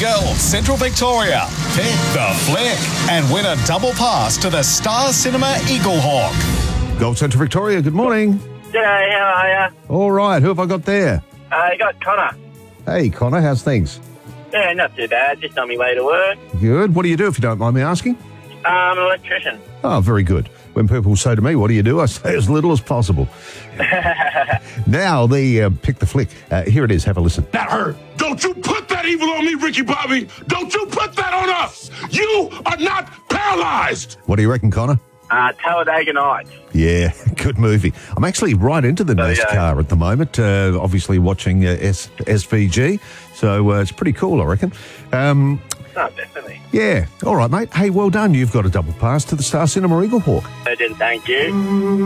Eagle, Central Victoria. Pick the flick and win a double pass to the Star Cinema Eagle Hawk. Gold Central Victoria, good morning. G'day, how are ya? All right, who have I got there? You got Connor. Hey, Connor, how's things? Yeah, not too bad. Just on my way to work. Good. What do you do, if you don't mind me asking? I'm an electrician. Oh, very good. When people say to me, what do you do? I say as little as possible. Now, the pick the flick. Here it is. Have a listen. That hurt. Don't you put that evil on me, Ricky Bobby. Don't you put that on us. You are not paralyzed. What do you reckon, Connor? Talladega Nights. Yeah, good movie. I'm actually right into the NASCAR at the moment, obviously watching SVG, so it's pretty cool, I reckon. Oh, definitely. Yeah, all right, mate. Hey, well done. You've got a double pass to the Star Cinema Eagle Hawk. Legend, thank you.